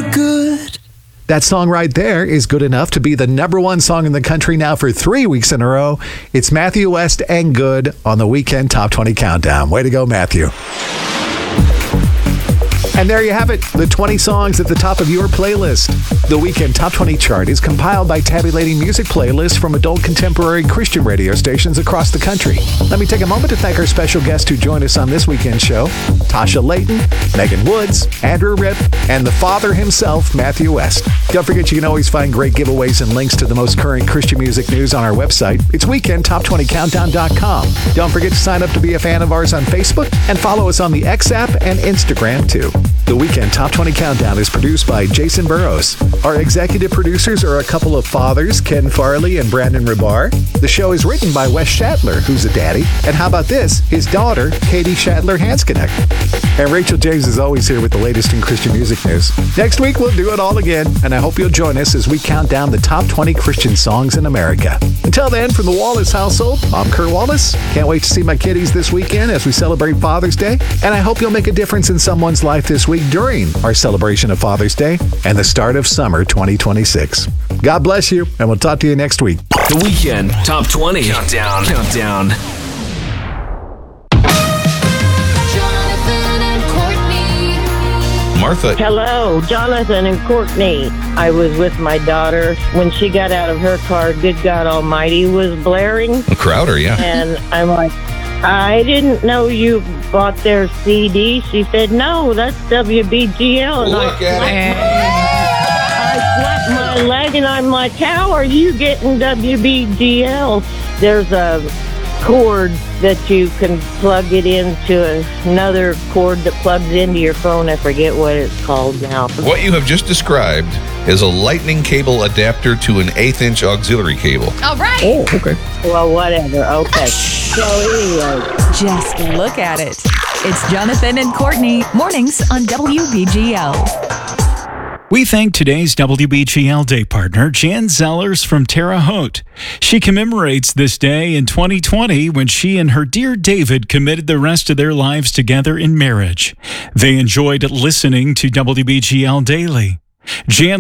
good. That song right there is good enough to be the #1 song in the country now for 3 weeks in a row. It's Matthew West and Good on the Weekend Top 20 Countdown. Way to go, Matthew. And there you have it, the 20 songs at the top of your playlist. The Weekend Top 20 chart is compiled by tabulating music playlists from adult contemporary Christian radio stations across the country. Let me take a moment to thank our special guests who joined us on this weekend show: Tasha Layton, Megan Woods, Andrew Ripp, and the father himself, Matthew West. Don't forget you can always find great giveaways and links to the most current Christian music news on our website. It's weekendtop20countdown.com. Don't forget to sign up to be a fan of ours on Facebook and follow us on the X app and Instagram too. The Weekend Top 20 Countdown is produced by Jason Burrows. Our executive producers are a couple of fathers, Ken Farley and Brandon Ribar. The show is written by Wes Shatler, who's a daddy. And how about this? His daughter, Katie Shatler-Hanskinek. And Rachel James is always here with the latest in Christian music news. Next week, we'll do it all again, and I hope you'll join us as we count down the top 20 Christian songs in America. Until then, from the Wallace household, I'm Kurt Wallace. Can't wait to see my kiddies this weekend as we celebrate Father's Day, and I hope you'll make a difference in someone's life this week during our celebration of Father's Day and the start of summer 2026. God bless you, and we'll talk to you next week. The Weekend Top 20 Countdown. Martha. Hello, Jonathan and Courtney. I was with my daughter. When she got out of her car, Good God Almighty was blaring. Crowder, yeah. And I'm like, I didn't know you bought their CD. She said, no, that's WBGL. And Look at it. I slapped my leg and I'm like, how are you getting WBGL? There's a cord that you can plug it into another cord that plugs into your phone. I forget what it's called now. What you have just described is a lightning cable adapter to an 1/8-inch auxiliary cable. All right. Oh, okay. Well, whatever. Okay. So anyway. Just look at it. It's Jonathan and Courtney, mornings on WBGL. We thank today's WBGL Day partner, Jan Zellers from Terre Haute. She commemorates this day in 2020 when she and her dear David committed the rest of their lives together in marriage. They enjoyed listening to WBGL daily. Jan